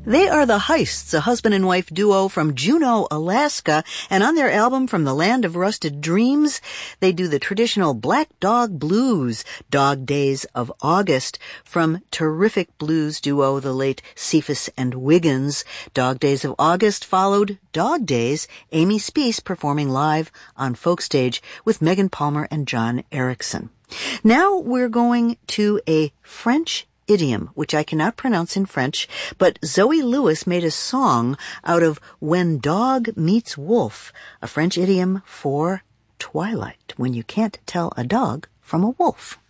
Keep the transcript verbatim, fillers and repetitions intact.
They are the Heists, a husband and wife duo from Juneau, Alaska, and on their album From the Land of Rusted Dreams, they do the traditional Black Dog Blues, Dog Days of August, from terrific blues duo the late Cephas and Wiggins. Dog Days of August followed Dog Days, Amy Speace performing live on Folkstage with Megan Palmer and John Erickson. Now we're going to a French idiom, which I cannot pronounce in French, but Zoe Lewis made a song out of When Dog Meets Wolf, a French idiom for twilight, when you can't tell a dog from a wolf.